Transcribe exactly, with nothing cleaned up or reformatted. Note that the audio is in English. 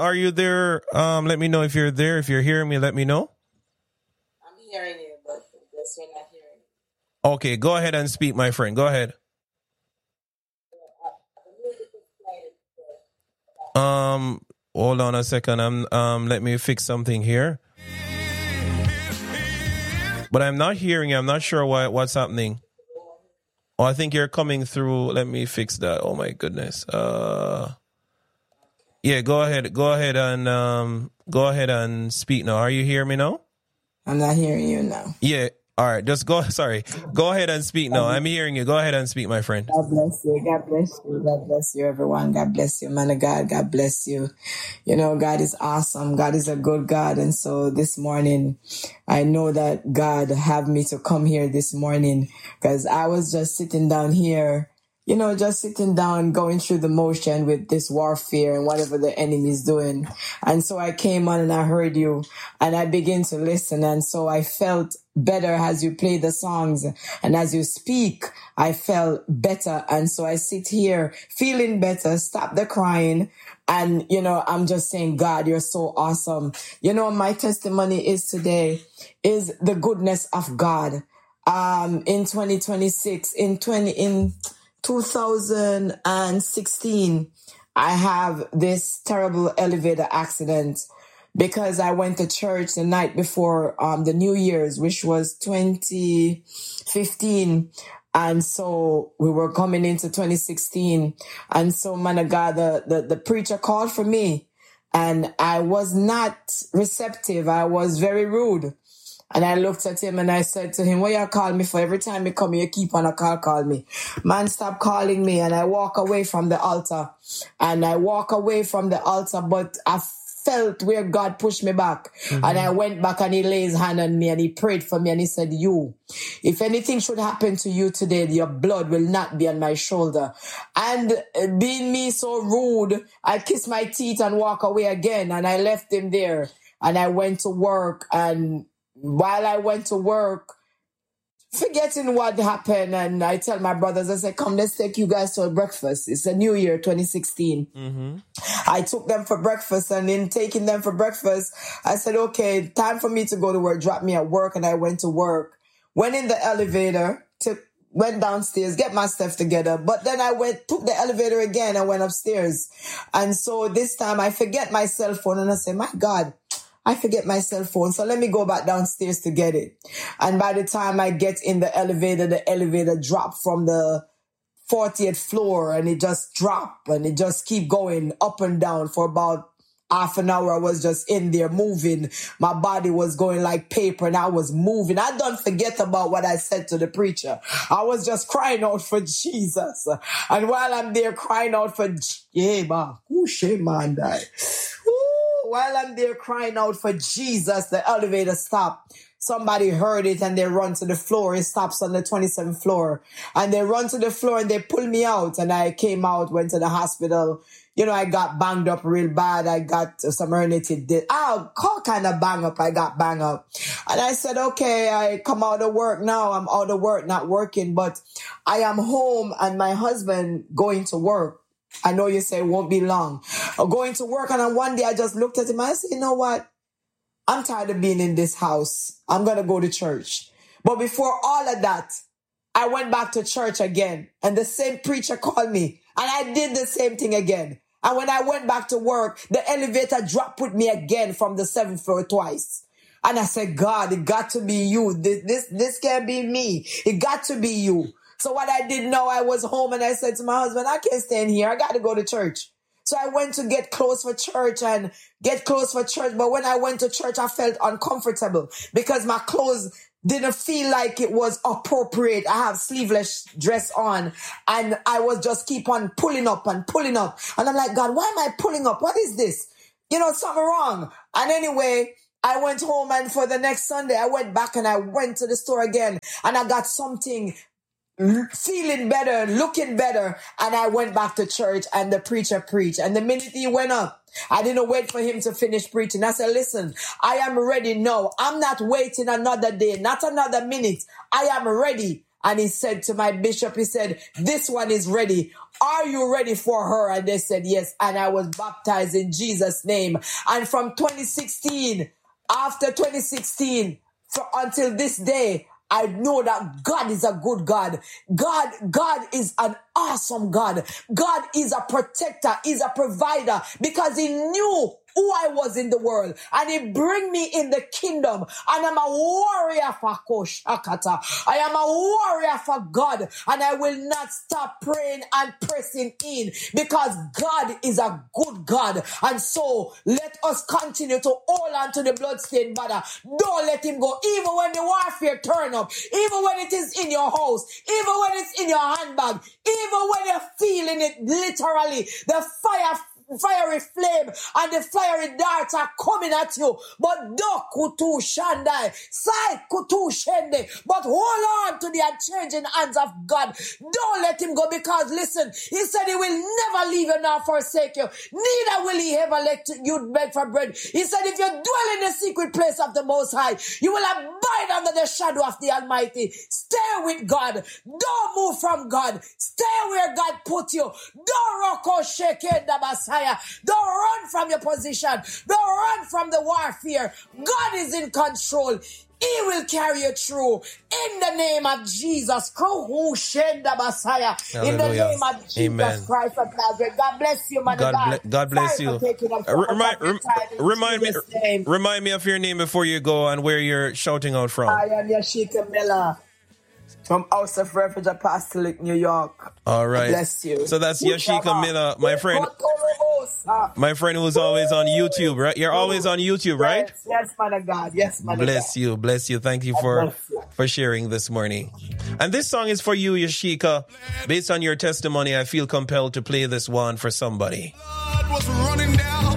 are you there? Um, let me know if you're there. If you're hearing me, let me know. I'm hearing you, but I guess you're not hearing me. Okay, go ahead and speak, my friend. Go ahead. Um, hold on a second. I'm um, let me fix something here. But I'm not hearing you. I'm not sure what what's happening. Oh, I think you're coming through. Let me fix that. Oh my goodness. Uh, yeah. Go ahead. Go ahead and um, go ahead and speak now. Are you hearing me now? I'm not hearing you now. Yeah. All right. Just go. Sorry. Go ahead and speak now. I'm hearing you. Go ahead and speak, my friend. God bless you. God bless you. God bless you, everyone. God bless you, man of God. God bless you. You know, God is awesome. God is a good God. And so this morning, I know that God have me to come here this morning because I was just sitting down here, you know, just sitting down, going through the motion with this warfare and whatever the enemy is doing. And so I came on and I heard you and I began to listen. And so I felt better as you play the songs and as you speak, I felt better. And so I sit here feeling better, stop the crying. And, you know, I'm just saying, God, you're so awesome. You know, my testimony is today is the goodness of God. Um, in twenty twenty-six, in twenty, in two thousand sixteen, I have this terrible elevator accident because I went to church the night before um, the New Year's, which was twenty fifteen. And so we were coming into twenty sixteen. And so, man of God, the, the, the preacher called for me and I was not receptive. I was very rude. And I looked at him and I said to him, what you call me for? Every time you come, you keep on a call, call me. Man, stop calling me. And I walk away from the altar. And I walk away from the altar, but I felt where God pushed me back. Mm-hmm. And I went back and he laid his hand on me and he prayed for me and he said, you, if anything should happen to you today, your blood will not be on my shoulder. And being me so rude, I kissed my teeth and walk away again. And I left him there and I went to work. And while I went to work, forgetting what happened, and I tell my brothers, I said, come, let's take you guys to a breakfast. It's a new year, twenty sixteen. Mm-hmm. I took them for breakfast, and in taking them for breakfast, I said, okay, time for me to go to work. Drop me at work, and I went to work. Went in the elevator, took, went downstairs, get my stuff together. But then I went, took the elevator again and went upstairs. And so this time I forget my cell phone, and I said, my God, I forget my cell phone, so let me go back downstairs to get it. And by the time I get in the elevator, the elevator dropped from the fortieth floor and it just dropped and it just keep going up and down for about half an hour. I was just in there moving. My body was going like paper and I was moving. I don't forget about what I said to the preacher. I was just crying out for Jesus. And while I'm there crying out for, yeah, man, who shame man die. While I'm there crying out for Jesus, the elevator stopped. Somebody heard it and they run to the floor. It stops on the twenty-seventh floor. And they run to the floor and they pull me out. And I came out, went to the hospital. You know, I got banged up real bad. I got some herniated disc. Oh, all kind of bang up. I got bang up. And I said, okay, I come out of work now. I'm out of work, not working. But I am home and my husband going to work. I know you say it won't be long. I'm going to work, and on one day I just looked at him and I said, you know what? I'm tired of being in this house. I'm going to go to church. But before all of that, I went back to church again, and the same preacher called me, and I did the same thing again. And when I went back to work, the elevator dropped with me again from the seventh floor twice. And I said, God, it got to be you. This, this, this can't be me. It got to be you. So what I did know, I was home and I said to my husband, I can't stay in here. I got to go to church. So I went to get clothes for church and get clothes for church. But when I went to church, I felt uncomfortable because my clothes didn't feel like it was appropriate. I have sleeveless dress on and I was just keep on pulling up and pulling up. And I'm like, God, why am I pulling up? What is this? You know, something wrong. And anyway, I went home and for the next Sunday, I went back and I went to the store again and I got something feeling better, looking better. And I went back to church and the preacher preached. And the minute he went up, I didn't wait for him to finish preaching. I said, listen, I am ready now. I'm not waiting another day, not another minute. I am ready. And he said to my bishop, he said, this one is ready. Are you ready for her? And they said, yes. And I was baptized in Jesus' name. And from twenty sixteen, after twenty sixteen, for, until this day, I know that God is a good God. God, God is an awesome God. God is a protector, is a provider, because he knew who I was in the world, and he bring me in the kingdom, and I'm a warrior for Koshakata. I am a warrior for God, and I will not stop praying and pressing in, because God is a good God. And so let us continue to hold on to the bloodstained banner. Don't let him go, even when the warfare turn up, even when it is in your house, even when it's in your handbag, even when you're feeling it literally, the fire fiery flame and the fiery darts are coming at you. But do kutu shandai, sai kutu shende. But hold on to the unchanging hands of God. Don't let him go, because listen, he said he will never leave you nor forsake you. Neither will he ever let you beg for bread. He said if you dwell in the secret place of the Most High, you will abide under the shadow of the Almighty. Stay with God. Don't move from God. Stay where God put you. Don't roko shake the Messiah. Don't run from your position. Don't run from the warfare. God is in control. He will carry you through. In the name of Jesus. In the name of Jesus Amen. Christ of Nazareth. God bless you, man. God, God. Ble- God bless Sorry you. Uh, remind rem- remind me name. Remind me of your name before you go and where you're shouting out from. I am Yashika Miller from House of Refuge Apostolic, New York. All right. God bless you. So that's Yashika Miller, my friend. My friend who's always on YouTube, right? You're always on YouTube, right? Yes, yes, man of God. Yes, man of God. Bless you, bless you. Thank you for, for sharing this morning. And this song is for you, Yashika. Based on your testimony, I feel compelled to play this one for somebody. Blood was running down